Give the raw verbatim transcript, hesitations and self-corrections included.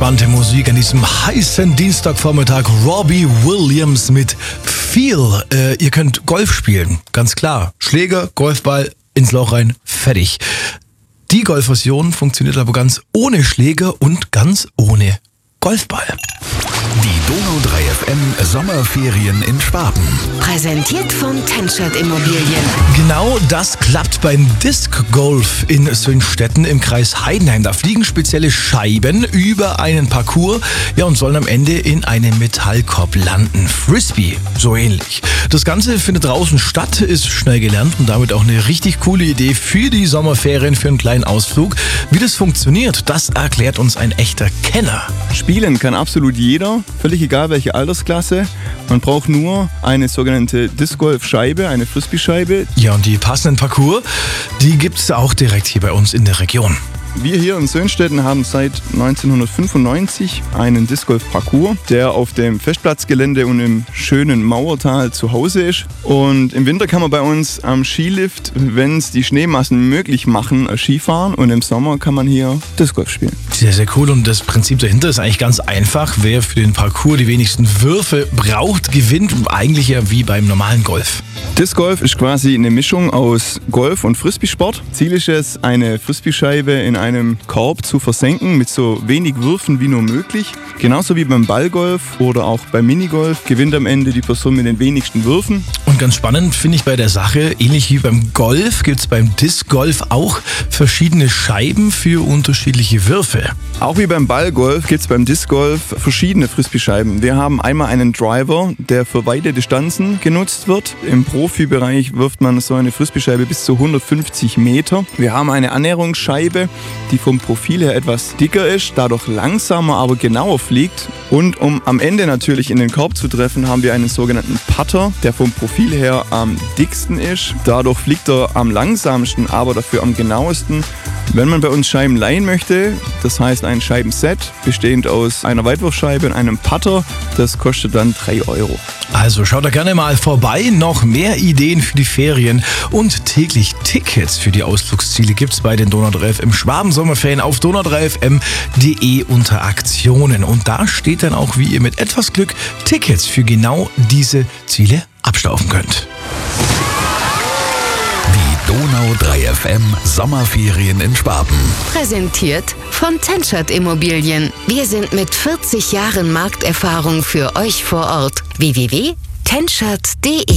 entspannte Musik an diesem heißen Dienstagvormittag. Robbie Williams mit Feel. Äh, ihr könnt Golf spielen, ganz klar. Schläger, Golfball, ins Loch rein, fertig. Die Golfversion funktioniert aber ganz ohne Schläger und ganz ohne Golfball. Die Donau drei F M Sommerferien in Schwaben. Präsentiert von Tenschert Immobilien. Genau das klappt beim Disc Golf in Sönstetten im Kreis Heidenheim. Da fliegen spezielle Scheiben über einen Parcours, ja, und sollen am Ende in einem Metallkorb landen. Frisbee, so ähnlich. Das Ganze findet draußen statt, ist schnell gelernt und damit auch eine richtig coole Idee für die Sommerferien, für einen kleinen Ausflug. Wie das funktioniert, das erklärt uns ein echter Kenner. Spielen kann absolut jeder, völlig egal welche Altersklasse. Man braucht nur eine sogenannte Disc-Golf-Scheibe, eine Frisbee-Scheibe. Ja, und die passenden Parcours, die gibt es auch direkt hier bei uns in der Region. Wir hier in Sönstetten haben seit neunzehnhundertfünfundneunzig einen Disc-Golf-Parcours, der auf dem Festplatzgelände und im schönen Mauertal zu Hause ist. Und im Winter kann man bei uns am Skilift, wenn es die Schneemassen möglich machen, Skifahren. Und im Sommer kann man hier Disc-Golf spielen. Sehr, sehr cool. Und das Prinzip dahinter ist eigentlich ganz einfach. Wer für den Parcours die wenigsten Würfe braucht, gewinnt. Eigentlich ja wie beim normalen Golf. Disc Golf ist quasi eine Mischung aus Golf und Frisbee-Sport. Ziel ist es, eine Frisbee-Scheibe in einem Korb zu versenken mit so wenig Würfen wie nur möglich. Genauso wie beim Ballgolf oder auch beim Minigolf gewinnt am Ende die Person mit den wenigsten Würfen. Und ganz spannend finde ich bei der Sache, ähnlich wie beim Golf gibt es beim Disc Golf auch verschiedene Scheiben für unterschiedliche Würfe. Auch wie beim Ballgolf gibt es beim Disc Golf verschiedene Frisbee-Scheiben. Wir haben einmal einen Driver, der für weite Distanzen genutzt wird. Im Profibereich wirft man so eine Frisbee-Scheibe bis zu hundertfünfzig Meter. Wir haben eine Annäherungsscheibe, die vom Profil her etwas dicker ist, dadurch langsamer, aber genauer fliegt. Und um am Ende natürlich in den Korb zu treffen, haben wir einen sogenannten Putter, der vom Profil her am dicksten ist. Dadurch fliegt er am langsamsten, aber dafür am genauesten. Wenn man bei uns Scheiben leihen möchte, das heißt ein Scheibenset, bestehend aus einer Weitwurfscheibe und einem Putter, das kostet dann drei Euro. Also schaut da gerne mal vorbei. Noch mehr Ideen für die Ferien und täglich Tickets für die Ausflugsziele gibt's bei den Donau drei F M Schwaben Sommerferien auf donau drei f m punkt de unter Aktionen. Und da steht dann auch, wie ihr mit etwas Glück Tickets für genau diese Ziele abstauben könnt. Die Donau drei F M Sommerferien in Schwaben. Präsentiert von Tenschert Immobilien. Wir sind mit vierzig Jahren Markterfahrung für euch vor Ort. w w w punkt tenschert punkt de